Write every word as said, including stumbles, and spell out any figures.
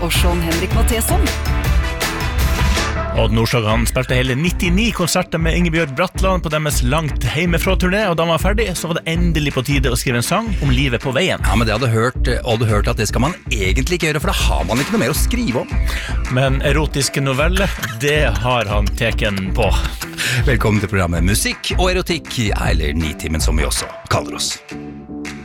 og Sean Henrik Matheson. Odd Nordstoga han spilte hele nittini konserter med Ingebjørg Bratland på deres langt hjemmefra-turné, og da han var ferdig, så var det endelig på tide å skrive en sang om livet på veien. Ja, men det hadde hørt, Odd hørt at det skal man egentlig ikke gjøre, for da har man ikke noe mer å skrive om. Men erotiske noveller, det har han teken på. Velkommen til programmet Musikk og erotikk, eller Nitimen som vi også kaller oss.